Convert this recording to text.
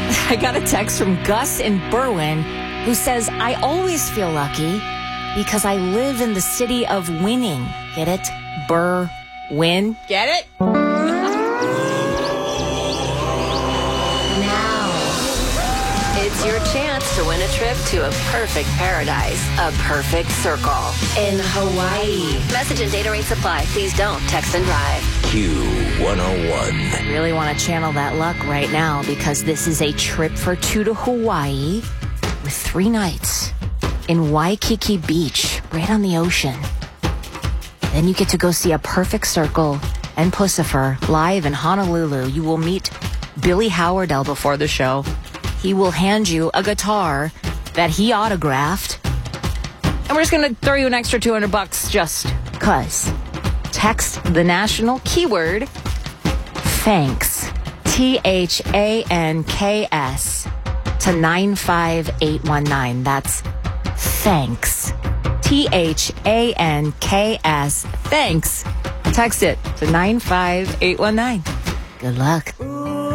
I got a text from Gus in Berwyn who says, I always feel lucky because I live in the city of winning. Get it? Berwyn. Get it? Now, it's your chance to win a trip to a perfect paradise, a perfect circle in Hawaii. Message and data rates apply. Please don't text and drive. Q101. I really want to channel that luck right now because this is a trip for two to Hawaii with 3 nights in Waikiki Beach, right on the ocean. Then you get to go see a perfect circle and Pussifer live in Honolulu. You will meet Billy Howardell before the show. He will hand you a guitar that he autographed. And we're just going to throw you an extra $200 just because. Text the national keyword thanks, THANKS, to 95819. That's thanks, THANKS. Thanks. Text it to 95819. Good luck.